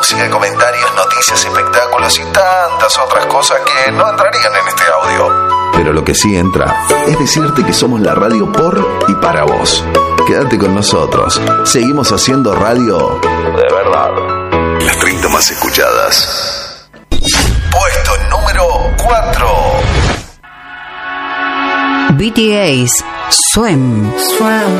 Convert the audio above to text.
música, comentarios, noticias, espectáculos y tantas otras cosas que no entrarían en este audio. Pero lo que sí entra es decirte que somos la radio por y para vos. Quédate con nosotros. Seguimos haciendo radio de verdad. Las 30 más escuchadas. Puesto número 4. BTS, Swim.